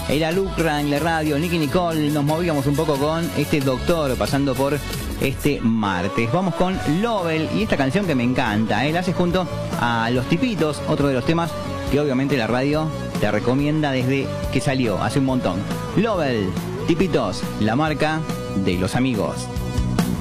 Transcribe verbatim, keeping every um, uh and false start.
Era Lucra en la radio, Nicky Nicole. Nos movíamos un poco con este Doctor, pasando por este martes. Vamos con Lovell y esta canción que me encanta, ¿eh? La hace junto a Los Tipitos, otro de los temas que obviamente la radio te recomienda desde que salió, hace un montón. Lovell, Tipitos, la marca de los amigos.